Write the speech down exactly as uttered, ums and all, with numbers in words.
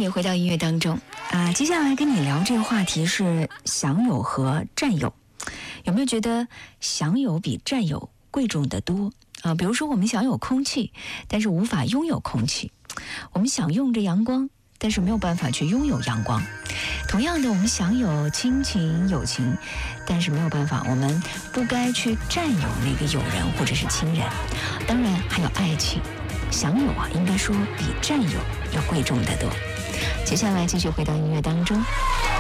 你回到音乐当中啊。接下来跟你聊这个话题是享有和占有。有没有觉得享有比占有贵重得多啊？比如说我们享有空气，但是无法拥有空气；我们享用着阳光，但是没有办法去拥有阳光。同样的，我们享有亲情、友情，但是没有办法，我们不该去占有那个友人或者是亲人。当然还有爱情，享有啊，应该说比占有要贵重得多。接下来继续回到音乐当中。